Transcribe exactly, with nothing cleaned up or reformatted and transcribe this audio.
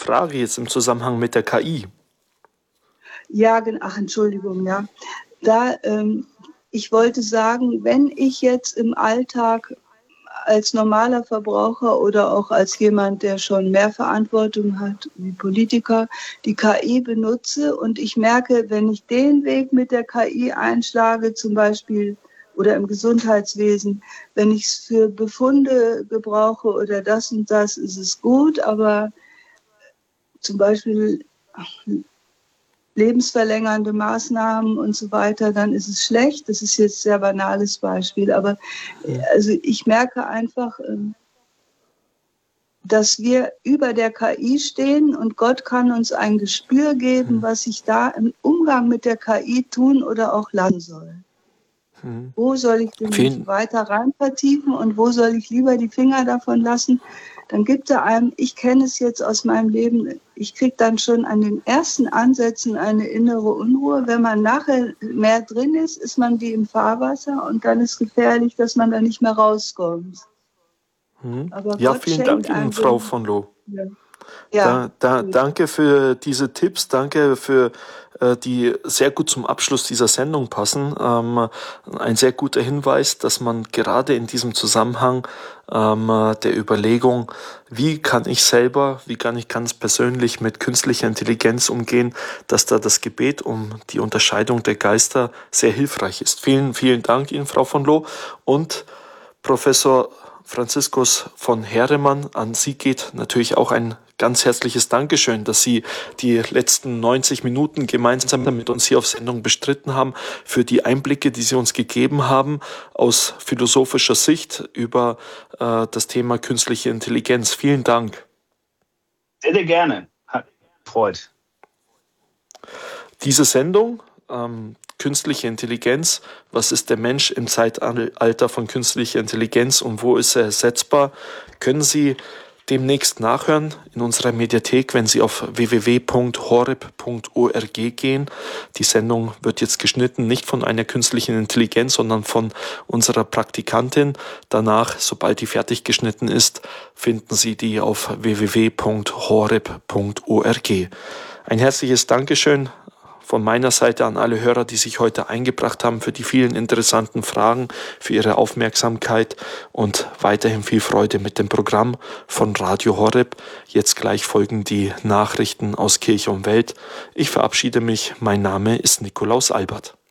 Frage jetzt im Zusammenhang mit der K I. Ja, gen- ach, Entschuldigung, ja. Da, ähm, ich wollte sagen, wenn ich jetzt im Alltag als normaler Verbraucher oder auch als jemand, der schon mehr Verantwortung hat, wie Politiker, die K I benutze und ich merke, wenn ich den Weg mit der K I einschlage, zum Beispiel oder im Gesundheitswesen, wenn ich es für Befunde gebrauche oder das und das, ist es gut, aber zum Beispiel lebensverlängernde Maßnahmen und so weiter, dann ist es schlecht. Das ist jetzt ein sehr banales Beispiel, aber also ich merke einfach, ähm, dass wir über der K I stehen und Gott kann uns ein Gespür geben, was ich da im Umgang mit der K I tun oder auch lassen soll. Hm. Wo soll ich denn mich Vielen, weiter rein vertiefen und wo soll ich lieber die Finger davon lassen? Dann gibt er einem, ich kenne es jetzt aus meinem Leben, ich kriege dann schon an den ersten Ansätzen eine innere Unruhe. Wenn man nachher mehr drin ist, ist man wie im Fahrwasser und dann ist gefährlich, dass man da nicht mehr rauskommt. hm. Aber Ja, Gott vielen Dank schenkt Ihnen, einem Frau den, von Loo. ja, ja, Da, da, gut. danke für diese Tipps, danke für äh, die sehr gut zum Abschluss dieser Sendung passen. Ähm, ein sehr guter Hinweis, dass man gerade in diesem Zusammenhang ähm, der Überlegung, wie kann ich selber, wie kann ich ganz persönlich mit künstlicher Intelligenz umgehen, dass da das Gebet um die Unterscheidung der Geister sehr hilfreich ist. Vielen, vielen Dank Ihnen, Frau von Loo. Und Professor Franziskus von Heeremann, an Sie geht natürlich auch ein ganz herzliches Dankeschön, dass Sie die letzten neunzig Minuten gemeinsam mit uns hier auf Sendung bestritten haben, für die Einblicke, die Sie uns gegeben haben aus philosophischer Sicht über äh, das Thema künstliche Intelligenz. Vielen Dank. Sehr, sehr gerne. Hat mich gefreut. Diese Sendung, ähm, künstliche Intelligenz, was ist der Mensch im Zeitalter von künstlicher Intelligenz und wo ist er ersetzbar, können Sie demnächst nachhören in unserer Mediathek, wenn Sie auf w w w punkt horeb punkt org gehen. Die Sendung wird jetzt geschnitten, nicht von einer künstlichen Intelligenz, sondern von unserer Praktikantin. Danach, sobald die fertig geschnitten ist, finden Sie die auf w w w punkt horeb punkt org. Ein herzliches Dankeschön von meiner Seite an alle Hörer, die sich heute eingebracht haben, für die vielen interessanten Fragen, für Ihre Aufmerksamkeit und weiterhin viel Freude mit dem Programm von Radio Horeb. Jetzt gleich folgen die Nachrichten aus Kirche und Welt. Ich verabschiede mich. Mein Name ist Nikolaus Albert.